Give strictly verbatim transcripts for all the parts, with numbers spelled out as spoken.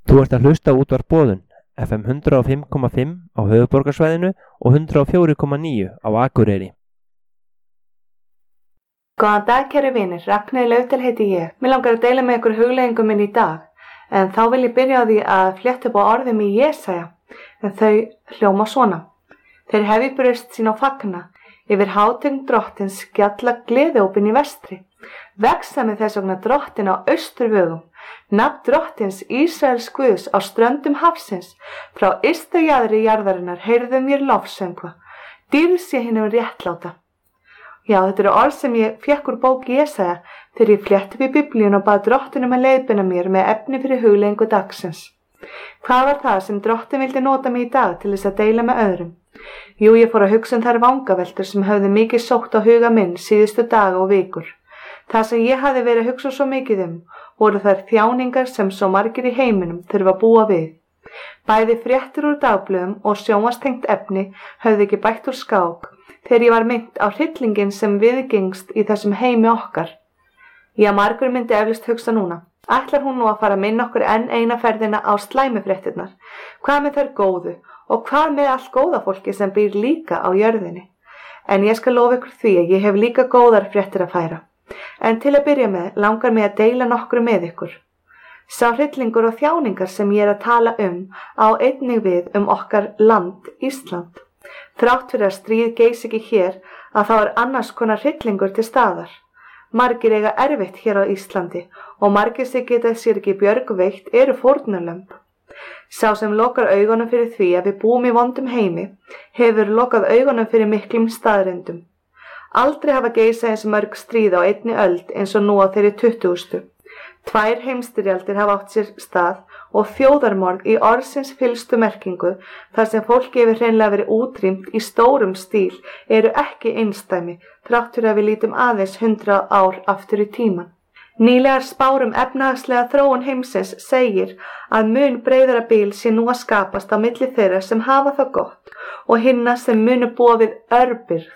Þú ert að hlusta á útvarp Boðun, F M hundrað og fimm komma fimm á höfuðborgarsvæðinu og hundrað og fjögur komma níu á Akureyri. Góðan dag, kæru vinir, Ragnheiður Laufdal heiti ég. Mér langar að deila með ykkur hugleiðingum minn í dag, en þá vil ég byrja á því að flétta upp á orðum í Jesaja, en þau hljóma svona. Þeir hefi brjóst sín á fagna, yfir hátign drottins gjalla gleðiópin í vestri. Veksa með þess vegna drottin á austurvögum, nafn drottins Ísraels Guðs á ströndum hafsins, frá ysta jaðri jarðarinnar heyrðum mér lofsöngva, dýrð sé hinum réttláta. Já, þetta eru orð sem ég fékk úr bók Jesaja þegar ég flétti upp í Biblíun og bað drottinum að leiðbeina mér með efni fyrir hugleiðingu dagsins. Hvað var það sem drottin vildi nota mig í dag til þess að deila með öðrum? Jú, ég fór að hugsa um þær vangaveltur sem höfðu mikið sótt á huga minn síðustu daga og vikur. Það sem ég hafði verið að hugsa svo mikið um voru þær þjáningar sem svo margir í heiminum þurfa að búa við. Bæði fréttir úr dagblöðum og sjónvarpstengt efni höfðu ekki bætt úr skák þegar ég var minnt á hryllinginn sem viðgengst í þessum heimi okkar. Já, margur myndi eflaust hugsa núna. Ætlar hún nú að fara að minna okkur enn eina ferðina á slæmufréttirnar? Hvað með þær góðu og hvað með allt góða fólki sem býr líka á jörðinni? En ég skal lofa ykkur því að ég hef líka góðar fréttir að færa. En til að byrja með langar mig að deila nokkru með ykkur. Sá hryllingur og þjáningar sem ég er að tala um á einnig við um okkar land, Ísland. Þrátt fyrir að stríð geys ekki hér að þá er annars konar hryllingur til staðar. Margir eiga erfitt hér á Íslandi og margir sem geta sér ekki björgveitt eru fórnarlömb. Sá sem lokar augunum fyrir því að við búum í vondum heimi hefur lokað augunum fyrir miklum staðreyndum. Aldrei hafa geisað eins mörg stríð á einni öld eins og nú á þeirri tuttugustu. Tvær heimstyrjaldir hafa átt sér stað og þjóðarmorð í orðsins fyllstu merkingu þar sem fólki hefur hreinlega verið útrýmt í stórum stíl eru ekki einsdæmi þrátt fyrir að við lítum aðeins hundrað ár aftur í tíman. Nýlegar spár um efnahagslega þróun heimsins segir að mun breiðara bil sé nú að skapast á milli þeirra sem hafa það gott og hinna sem munu búa við örbirgð.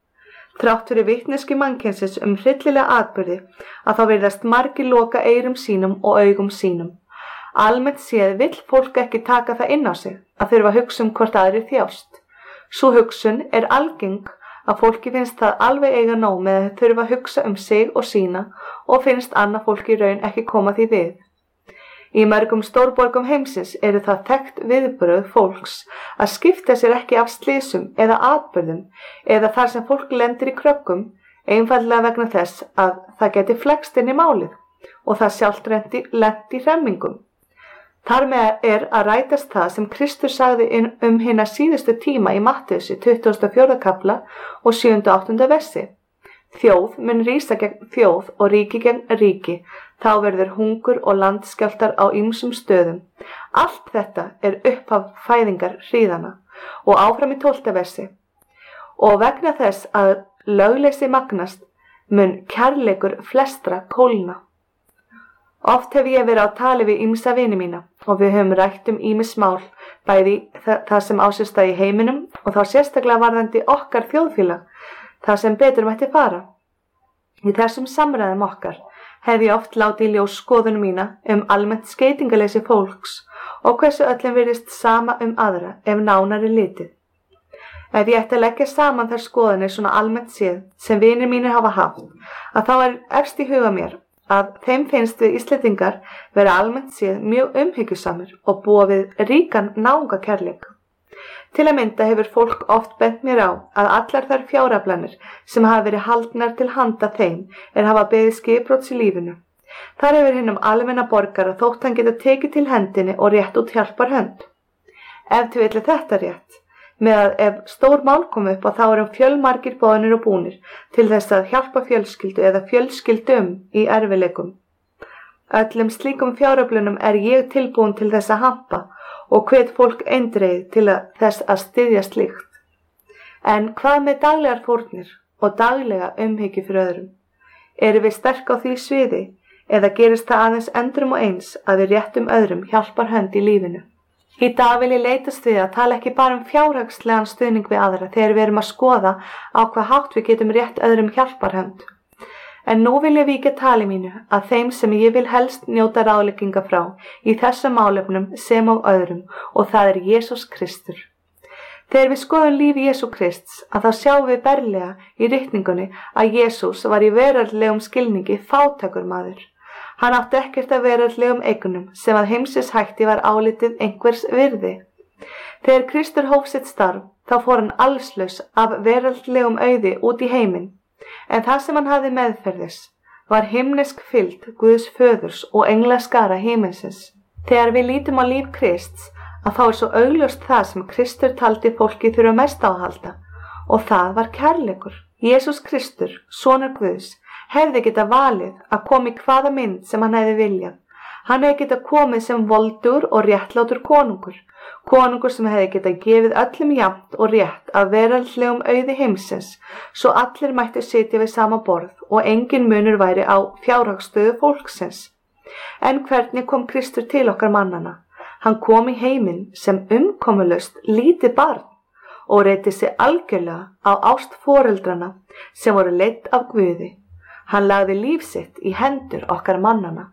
Þrátt fyrir vitneskju mannkynsins um hryllilega atburði að þá virðast margir loka eyrum sínum og augum sínum. Almennt séð vill fólk ekki taka það inn á sig að þurfa að hugsa um hvort aðrir þjást. Sú hugsun er algeng að fólki finnst það alveg eiga nóg með að þurfa að hugsa um sig og sína og finnst annað fólki í raun ekki koma því við. Í mörgum stórborgum heimsins eru það þekkt viðbrögð fólks að skipta sér ekki af slysum eða atburðum eða þar sem fólk lendir í kröggum einfaldlega vegna þess að það geti flækst inn í málið og það sjálft lent í hremmingum. Þar með er að rætast það sem Kristur sagði um hina síðustu tíma í Mattheusi tuttugasta og fjórða kafla og sjöunda og áttunda versi. Þjóð mun rísa gegn þjóð og ríki gegn ríki, þá verður hungur og landskjálftar á ýmsum stöðum. Allt þetta er upphaf fæðingar hríðana og áfram í tólfta versi. Og vegna þess að lögleysi magnast mun kærleikur flestra kólna. Oft hef ég verið á tali við ýmsa vini mína og við höfum rætt um ýmis mál, bæði það sem á sér stað í heiminum og þá sérstaklega varðandi okkar þjóðfélag, það sem betur mætti fara. Í þessum samræðum okkar hef ég oft látið í ljós skoðun mína um almennt skeytingaleysi fólks og hversu öllum virðist sama um aðra ef nánar er litið. Ef ég ætti að leggja saman þær skoðanir svona almennt séð sem vinir mínir hafa haft, að þá er efst í huga mér að þeim finnst við Íslendingar vera almennt séð mjög umhyggjusamir og búa við ríkan náungakærleik. Til að mynda hefur fólk oft bent mér á að allar þær fjáraflanir sem hafa verið haldnar til handa þeim er hafa beðið skipbrots í lífinu. Þar hefur hinum almenna borgara þótt hann geta tekið til hendinni og rétt út hjálpar hönd. Ef til vill er þetta rétt, með að ef stór mál kom upp og þá erum fjölmargir boðnir og búnir til þess að hjálpa fjölskyldu eða fjölskyldum í erfiðleikum. Öllum slíkum fjáraflunum er ég tilbúin til þess að hampa og hvet fólk eindregið til að þess að styðja slíkt. En hvað með daglegar fórnir og daglega umhyggju fyrir öðrum? Erum við sterk á því sviði eða gerist það aðeins endrum og eins að við réttum öðrum hjálpar hönd í lífinu? Í dag vil ég leitast við að tala ekki bara um fjárhagslegan stuðning við aðra þegar við erum að skoða á hvað hátt við getum rétt öðrum hjálpar hönd. En nú vil ég víkja tali mínu að þeim sem ég vil helst njóta ráðlegginga frá í þessum málefnum sem og öðrum, og það er Jesús Kristur. Þegar við skoðum líf Jesú Krists að þá sjáum við berlega í ritningunni að Jesús var í veraldlegum skilningi fátækur maður. Hann átti ekkert að veraldlegum eignum sem að heimsins hætti var álitið einhvers virði. Þegar Kristur hóf sitt starf þá fór hann allslaus af veraldlegum auði út í heiminn. En það sem hann hafði meðferðis var himnesk fylgd Guðs föðurs og englaskara himinsins. Þegar við lítum á líf Krists að þá er svo augljóst það sem Kristur taldi fólki þurfa mest á að halda, og það var kærleikur. Jesús Kristur, sonur Guðs, hefði getað valið að koma í hvaða mynd sem hann hefði viljað. Hann hefði getað komið sem voldugur og réttlátur konungur, konungur sem hefði getað gefið öllum jafnt og rétt af veraldlegum auði heimsins, svo allir mættu sitja við sama borð og engin munur væri á fjárhagsstöðu fólksins. En hvernig kom Kristur til okkar mannana? Hann kom í heiminn sem umkomulaust lítið barn og reitti sig algjörlega á ást foreldrana sem voru leidd af Guði. Hann lagði líf sitt í hendur okkar mannana.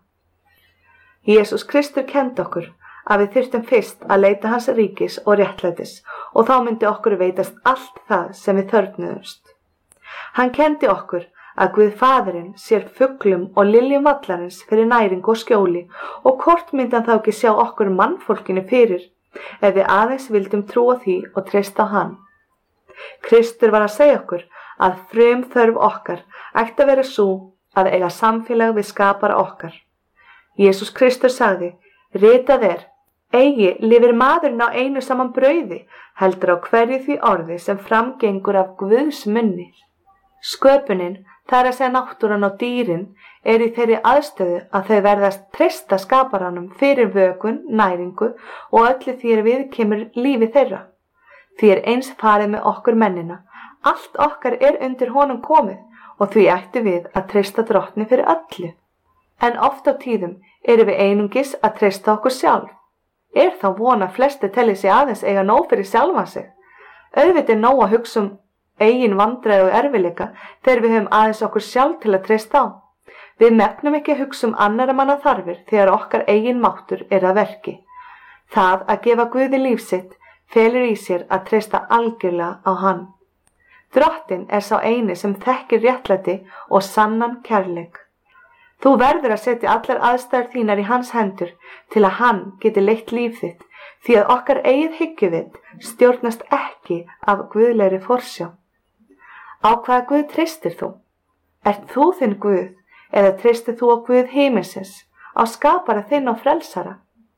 Jesús Kristur kenndi okkur að við þyrftum fyrst að leita hans ríkis og réttlætis og þá myndi okkur veitast allt það sem við þörfnuðumst. Hann kenndi okkur að Guð Faðirinn sér fuglum og liljum vallarins fyrir næringu og skjóli, og hvort myndi hann þá ekki sjá okkur mannfólkinu fyrir ef við aðeins vildum trúa því og treysta á hann. Kristur var að segja okkur að frum þörf okkar ætti að vera sú að eiga samfélag við skapara okkar. Jesús Kristur sagði: ritað er, eigi lifir maðurinn á einu saman brauði, heldur á hverju því orði sem framgengur af Guðs munni. Sköpunin, það er að segja náttúran og dýrin, er í þeirri aðstöðu að þau verðast treysta skaparanum fyrir vökun, næringu og öllu því er viðkemur lífi þeirra. Því er eins farið með okkur mennina. Allt okkar er undir honum komið og því ættu við að treysta drottni fyrir öllu. En oft á tíðum erum við einungis að treysta okkur sjálf. Er þá von að flesti telli sig aðeins eiga nóg fyrir sjálfan sig? Auðvitað er nóg að hugsa um eigin vandræði og erfiðleika þegar við höfum aðeins okkur sjálf til að treysta á. Við megnum ekki að hugsa um annarra manna þarfir þegar okkar eigin máttur er að verki. Það að gefa Guði líf sitt felur í sér að treysta algjörlega á hann. Drottinn er sá eini sem þekkir réttlæti og sannan kærleik. Þú verður að setja allar aðstæður þínar í hans hendur til að hann geti leitt líf þitt, því að okkar eigið hyggjuvit stjórnast ekki af guðlegri forsjá. Á hvaða Guð treystir þú? Ert þú þinn Guð eða treystir þú á Guð himinsins, á skapara þinn og frelsara?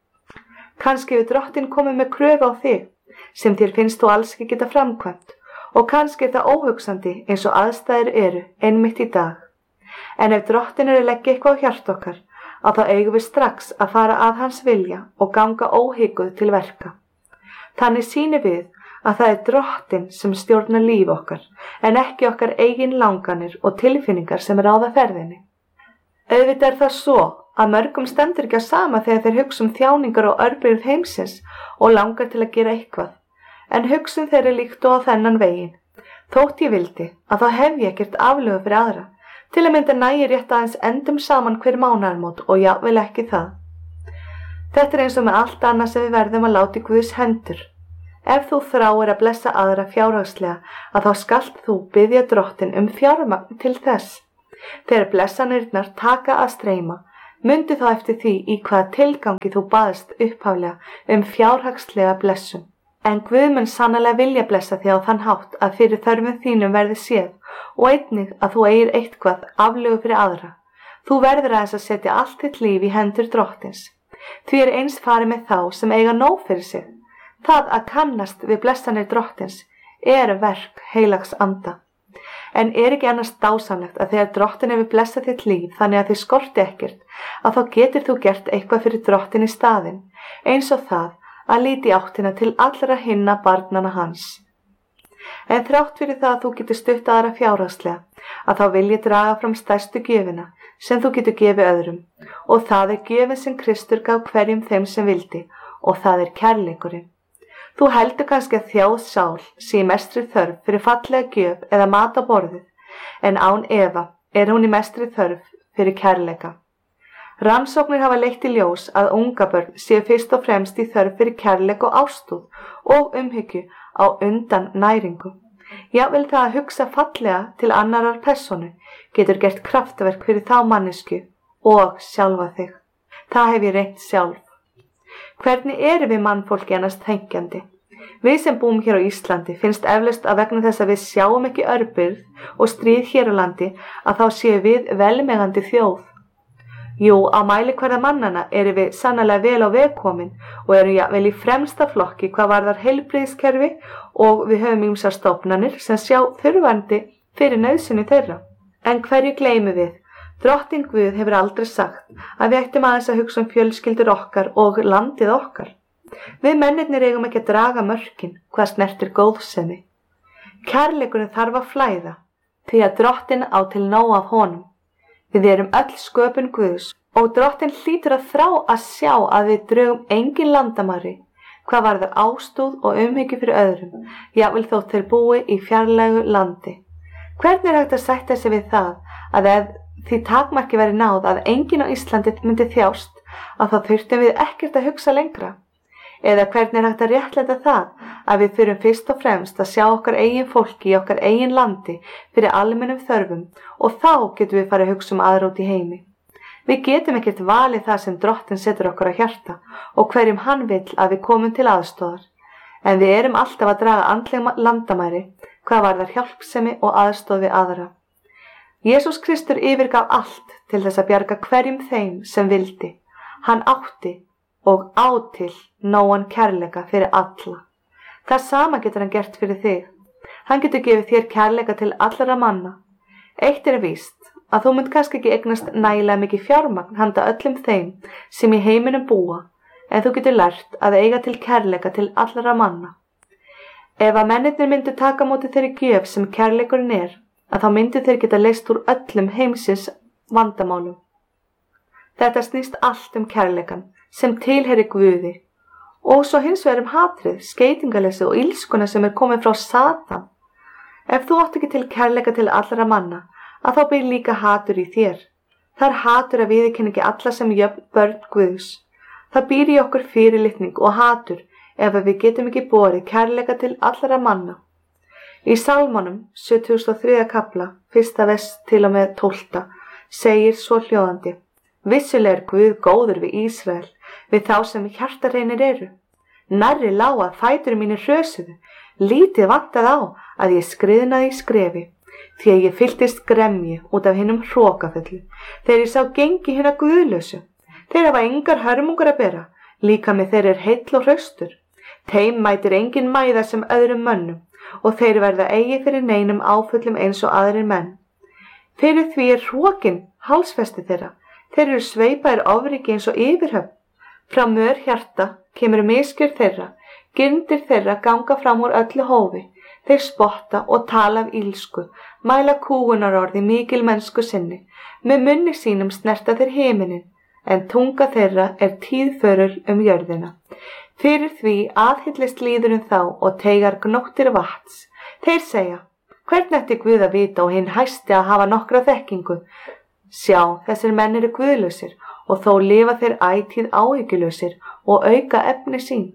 Kannski við Drottinn komið með kröfu á þig sem þér finnst þú alls ekki geta framkvæmt, og kannski er það óhugsandi eins og aðstæður eru einmitt í dag. En ef Drottinn er að leggja eitthvað á hjart okkar, að þá eigum við strax að fara að hans vilja og ganga óhygguð til verka. Þannig sýnir við að það er Drottinn sem stjórnar líf okkar, en ekki okkar eigin langanir og tilfinningar sem ráða ferðinni. Auðvitað er það svo að mörgum stendur ekki á sama þegar þeir hugsa um þjáningar og örbirgð heimsins og langar til að gera eitthvað, en hugsun þeirra líkt og á þennan veginn. Þótt ég vildi að þá hef ég ekkert aflögu fyrir aðra. Til að mynda nægir rétt aðeins endum saman hver mánaðarmót og jafnvel ekki það. Þetta er eins og með allt annað sem við verðum að láta í Guðs hendur. Ef þú þráir að blessa aðra fjárhagslega, að þá skalt þú biðja Drottinn um fjármagn til þess. Þegar blessanirnar taka að streyma, mundu þá eftir því í hvaða tilgangi þú baðst upphaflega um fjárhagslega blessun. En Guð mun sannarlega vilja blessa þig á þann hátt að fyrir þörfum þínum verði séð og einnig að þú eigir eitthvað aflögu fyrir aðra. Þú verður aðeins að setja allt þitt líf í hendur Drottins. Því er eins farið með þá sem eiga nóg fyrir sig. Það að kannast við blessanir Drottins er verk heilags anda. En er ekki annars dásamlegt að þegar Drottinn hefur blessað þitt líf þannig að þið skorti ekkert, að þá getur þú gert eitthvað fyrir Drottinn í staðinn, eins og það að líti áttina til allra hinna barnana hans. En þrátt fyrir það að þú getur stutt aðra fjárhagslega, að þá vil ég draga fram stærstu gjöfina sem þú getur gefið öðrum, og það er gjöfin sem Kristur gaf hverjum þeim sem vildi, og það er kærleikurinn. Þú heldur kannski að þjáð sál sé mestri þörf fyrir fallega gjöf eða mat á borðið, en án efa er hún í mestri þörf fyrir kærleika. Rannsóknir hafa leitt í ljós að ungabörn séu fyrst og fremst í þörf fyrir kærleik og ástúð og umhyggju á undan næringu. Jafnvel það að hugsa fallega til annarar persónu getur gert kraftaverk fyrir þá mannesku og sjálfa þig. Það hef ég reynt sjálf. Hvernig erum við mannfólki annars þenkjandi? Við sem búum hér á Íslandi finnst eflaust að vegna þess að við sjáum ekki örbirgð og stríð hér á landi að þá séu við velmegandi þjóð. Jú, á mælikvarða mannana erum við sannarlega vel á veg komin og erum jafnvel í fremsta flokki hvað varðar heilbrigðiskerfi og við höfum ýmsar stofnanir sem sjá þurfandi fyrir nauðsynni þeirra. En hverju gleymum við? Drottinn Guð hefur aldrei sagt að við ættum aðeins að hugsa um fjölskyldur okkar og landið okkar. Við mennirnir eigum ekki að draga mörkin hvað snertir góðsemi. Kærleikurinn þarf að flæða því að Drottinn á til nóg af honum. Við erum öll sköpun Guðs og Drottinn hlýtur að þrá að sjá að við drögum engin landamæri hvað varðar ástúð og umhyggju fyrir öðrum, jafnvel þótt þeir búi í fjarlægu landi. Hvernig er hægt að sætta sig við það að ef því takmarki væri náð að enginn á Íslandi myndi þjást að þá þurftum við ekkert að hugsa lengra? Eða hvernig er hægt að réttlæta það að við þurfum fyrst og fremst að sjá okkar eigin fólki í okkar eigin landi fyrir almennum þörfum og þá getum við farið að hugsa um aðra út í heimi. Við getum ekkert valið það sem Drottinn setur okkur á hjarta og hverjum hann vill að við komum til aðstoðar. En við erum alltaf að draga andleg landamæri hvað varðar hjálpsemi og aðstoð við aðra. Jesús Kristur yfirgaf allt til þess að bjarga hverjum þeim sem vildi. Hann átti og á til nógan kærleika fyrir alla. Það sama getur hann gert fyrir þig. Hann getur gefið þér kærleika til allra manna. Eitt er víst að þú munt kannski ekki eignast nægilega mikið fjármagn handa öllum þeim sem í heiminum búa, en þú getur lært að eiga til kærleika til allra manna. Ef að mennirnir myndu taka móti þeirri gjöf sem kærleikurinn er, að þá myndu þeir geta leyst úr öllum heimsins vandamálum. Þetta snýst allt um kærleikan sem tilheyrir Guði og svo hins vegar um hatrið, skeytingaleysi og illskuna sem er komið frá Satan. Ef þú átt ekki til kærleika til allra manna, að þá býr líka hatur í þér. Það er hatur að viðurkenna ekki alla sem jöfn börn Guðs. Það býr í okkur fyrirlitning og hatur ef við getum ekki borið kærleika til allra manna. Í Sálmunum sjötugasta og þriðja kafla, fyrsta vers til og með tólfta, segir svo hljóðandi: Vissulega er Guð góður við Ísrael, við þá sem hjartareinir eru. Nærri lá að fætur mínir hrösuðu, lítið vantað á að ég skriðnaði í skrefi, því að ég fylltist gremju út af hinum hrokafullu, þegar ég sá gengi hinna guðlausu. Þeir hafa engar hörmungar að bera, líka með þeir er heill og hraustur. Þeim mætir engin mæða sem öðrum mönnum, og þeir verða eigi fyrir neinum áfullum eins og aðrir menn. Fyrir því er hrokin hálsfesti þeirra, þeir eru sveipaðir ofriki eins og yfirhöfn. Frá mör hjarta kemur misgjörð þeirra, gyrndir þeirra ganga fram úr öllu hófi, þeir spotta og tala af ílsku, mæla kúgunarorði mikil mennsku sinni, með munni sínum snerta þeir himinin, en tunga þeirra er tíðförur um jörðina. Fyrir því aðhyllist líðurinn þá og teigar gnóttir vatns. Þeir segja: Hvernig ætti Guð að vita og hinn hæsti að hafa nokkra þekkingu? Sjá, þessir menn eru guðlausir og þó lifa þeir ætíð áhyggjulausir og auka efni sín.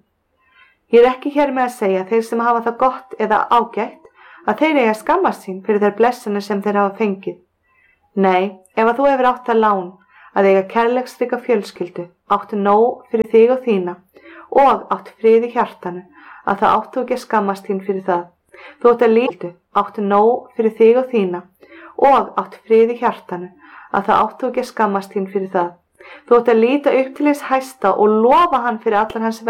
Ég er ekki hér með að segja þeir sem hafa það gott eða ágætt að þeir eiga skammast sín fyrir þeir blessanir sem þeir hafa fengið. Nei, ef að þú hefur átt það lán að eiga kærleiksríka fjölskyldu, áttu nóg fyrir þig og þína og átt frið í hjartanu, að það áttu ekki að skammast þín fyrir það. Þú átt að lítu, áttu nóg fyrir þig og þína og átt frið í hjartanu, að það áttu ekki að skammast þín fyrir það. Þú átt að líta upp til hins hæsta og lofa hann fyrir allan hans